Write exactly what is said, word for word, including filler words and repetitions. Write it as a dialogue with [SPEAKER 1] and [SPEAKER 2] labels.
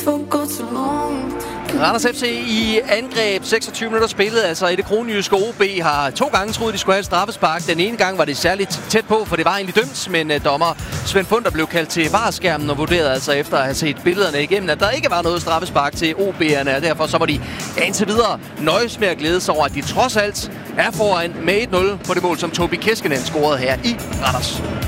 [SPEAKER 1] Randers F C i angreb, seksogtyve minutter spillet, altså i det kronjyske O B har to gange troet, de skulle have et straffespark. Den ene gang var det særligt tæt på, for det var egentlig dømt, men uh, dommer Svend Funder blev kaldt til vareskærmen og vurderede altså efter at have set billederne igennem, at der ikke var noget straffespark til O B'erne, og derfor så var de indtil videre nøjes med at glæde sig over, at de trods alt er foran med et nul på det mål, som Tobi Keskinen scorede her i Randers.